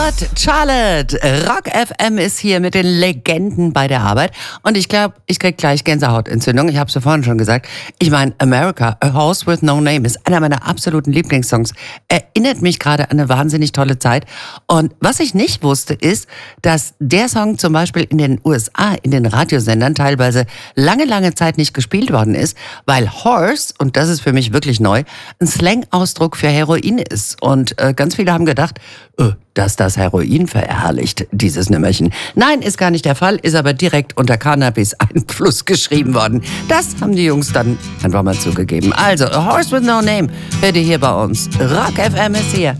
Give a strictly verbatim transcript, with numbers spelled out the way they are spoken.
Gott, Charlotte! Rock F M ist hier mit den Legenden bei der Arbeit. Und ich glaube, ich krieg gleich Gänsehautentzündung. Ich habe es ja vorhin schon gesagt. Ich meine, America, A Horse with No Name ist einer meiner absoluten Lieblingssongs. Erinnert mich gerade an eine wahnsinnig tolle Zeit. Und was ich nicht wusste, ist, dass der Song zum Beispiel in den U S A, in den Radiosendern teilweise lange, lange Zeit nicht gespielt worden ist, weil Horse, und das ist für mich wirklich neu, ein Slang-Ausdruck für Heroin ist. Und äh, ganz viele haben gedacht, äh, dass das Heroin verherrlicht, dieses Nimmerchen. Nein, ist gar nicht der Fall, ist aber direkt unter Cannabis-Einfluss geschrieben worden. Das haben die Jungs dann einfach mal zugegeben. Also, A Horse with No Name hört ihr hier bei uns. Rock F M ist hier.